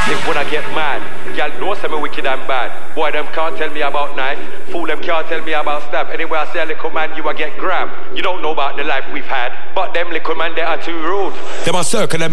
Think when I get mad, y'all know some me wicked and bad. Boy, them can't tell me about knife. Fool, them can't tell me about stab. Anyway, I say a little man, you will get grabbed. You don't know about the life we've had, but them little man, they are too rude. Them a circle them